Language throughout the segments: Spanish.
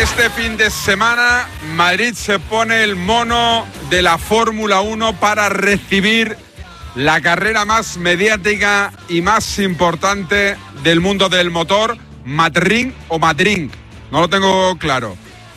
Este fin de semana, Madrid se pone el mono de la Fórmula 1 para recibir la carrera más mediática y más importante del mundo del motor, Madrid o Madrid, no lo tengo claro.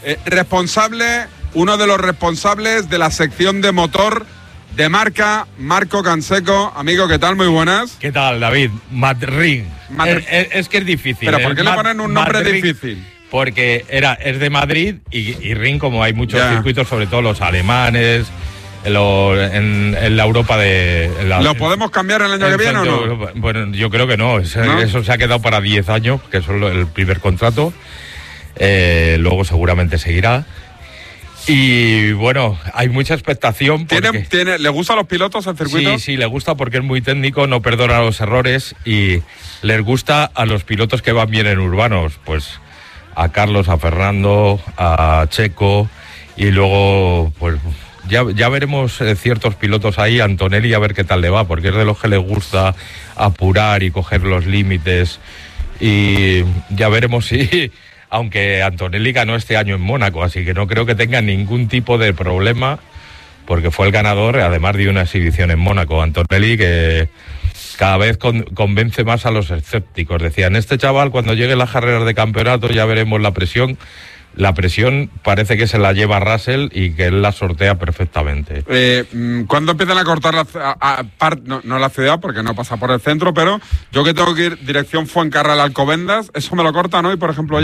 Uno de los responsables de la sección de motor de Marca, Marco Canseco. Amigo, ¿qué tal? Muy buenas. ¿Qué tal, David? Madrid. Es que es difícil. ¿Pero por qué le ponen un nombre difícil? Porque es de Madrid y Ring, como hay muchos circuitos, sobre todo los alemanes, en la Europa de... ¿Lo podemos cambiar el año que viene o no? Bueno, yo creo que no. Eso se ha quedado para 10 años, que es el primer contrato. Luego seguramente seguirá. Y bueno, hay mucha expectación. ¿Le gusta a los pilotos el circuito? Sí, le gusta porque es muy técnico, no perdona los errores y les gusta a los pilotos que van bien en urbanos, pues a Carlos, a Fernando, a Checo, y luego pues ya veremos ciertos pilotos ahí, Antonelli, a ver qué tal le va, porque es de los que les gusta apurar y coger los límites, y ya veremos si... Aunque Antonelli ganó este año en Mónaco, así que no creo que tenga ningún tipo de problema, porque fue el ganador, además de una exhibición en Mónaco. Antonelli, que cada vez convence más a los escépticos. Decían, este chaval, cuando llegue las carreras de campeonato ya veremos la presión. La presión parece que se la lleva Russell y que él la sortea perfectamente. ¿Cuándo empiezan a cortar no la ciudad, porque no pasa por el centro, pero yo que tengo que ir dirección Fuencarral, Alcobendas, eso me lo cortan hoy, por ejemplo, ya?